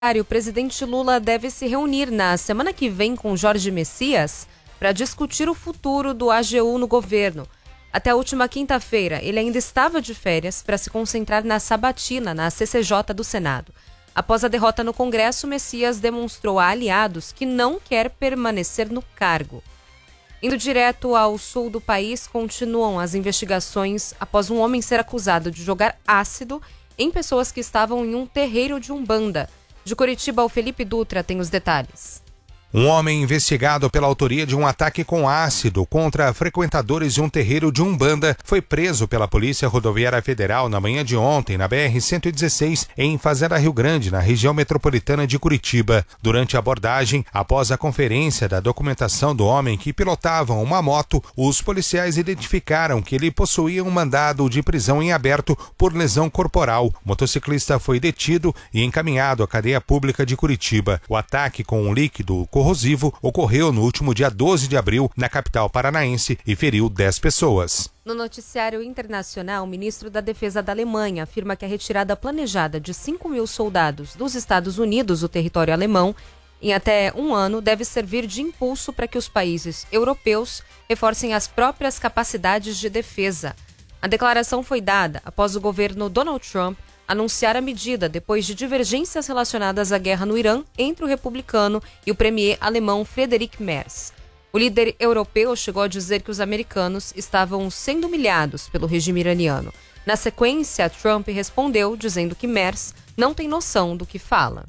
O presidente Lula deve se reunir na semana que vem com Jorge Messias para discutir o futuro do AGU no governo. Até a última quinta-feira, ele ainda estava de férias para se concentrar na sabatina na CCJ do Senado. Após a derrota no Congresso, Messias demonstrou a aliados que não quer permanecer no cargo. Indo direto ao sul do país, continuam as investigações após um homem ser acusado de jogar ácido em pessoas que estavam em um terreiro de Umbanda. De Curitiba, o Felipe Dutra tem os detalhes. Um homem investigado pela autoria de um ataque com ácido contra frequentadores de um terreiro de Umbanda foi preso pela Polícia Rodoviária Federal na manhã de ontem na BR-116 em Fazenda Rio Grande, na região metropolitana de Curitiba. Durante a abordagem, após a conferência da documentação do homem que pilotava uma moto, os policiais identificaram que ele possuía um mandado de prisão em aberto por lesão corporal. O motociclista foi detido e encaminhado à cadeia pública de Curitiba. O ataque com um líquido corrosivo ocorreu no último dia 12 de abril na capital paranaense e feriu 10 pessoas. No noticiário internacional, o ministro da Defesa da Alemanha afirma que a retirada planejada de 5.000 soldados dos Estados Unidos do território alemão em até um ano deve servir de impulso para que os países europeus reforcem as próprias capacidades de defesa. A declaração foi dada após o governo Donald Trump anunciar a medida depois de divergências relacionadas à guerra no Irã entre o republicano e o premier alemão Friedrich Merz. O líder europeu chegou a dizer que os americanos estavam sendo humilhados pelo regime iraniano. Na sequência, Trump respondeu dizendo que Merz não tem noção do que fala.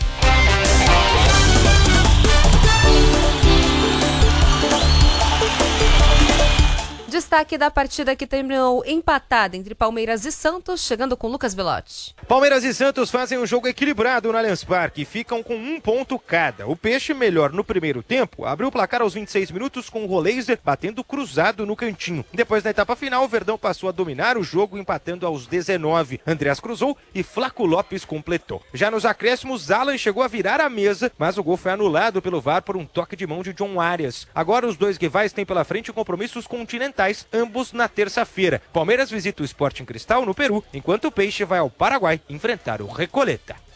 Destaque da partida que terminou empatada entre Palmeiras e Santos, chegando com Lucas Belotti. Palmeiras e Santos fazem um jogo equilibrado no Allianz Parque e ficam com 1 ponto cada. O Peixe, melhor no primeiro tempo, abriu o placar aos 26 minutos com o Roleiser batendo cruzado no cantinho. Depois, na etapa final, o Verdão passou a dominar o jogo, empatando aos 19. Andreas cruzou e Flaco Lopes completou. Já nos acréscimos, Alan chegou a virar a mesa, mas o gol foi anulado pelo VAR por um toque de mão de John Arias. Agora os dois rivais têm pela frente compromissos continentais, ambos na terça-feira. Palmeiras visita o Sporting Cristal no Peru, enquanto o Peixe vai ao Paraguai enfrentar o Recoleta.